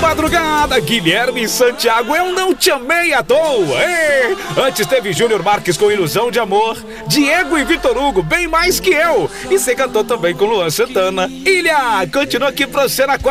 madrugada, Guilherme Santiago, eu não te amei à toa. Antes teve Júnior Marques com Ilusão de Amor, Diego e Vitor Hugo, bem mais que eu. E você cantou também com Luan Santana. Ilha, continua aqui pra você na